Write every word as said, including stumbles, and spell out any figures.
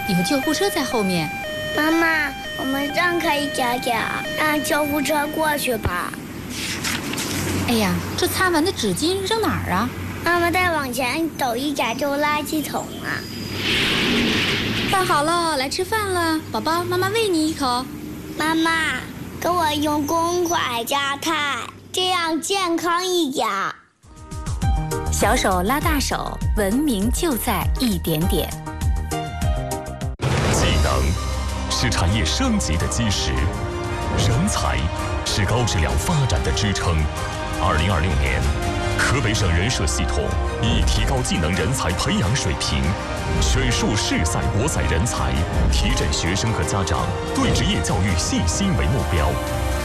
有救护车在后面。 妈妈，我们让开一点点，让救护车过去吧。 哎呀，这擦完的纸巾扔哪儿啊？ 妈妈，再往前走一点就垃圾桶了。 饭好了，来吃饭了，宝宝，妈妈喂你一口。 妈妈，给我用公筷夹菜，这样健康一点。 小手拉大手，文明就在一点点。 技能是产业升级的基石，人才是高质量发展的支撑。二零二六年，河北省人社系统以提高技能人才培养水平，选树市赛国赛人才，提振学生和家长对职业教育信心为目标，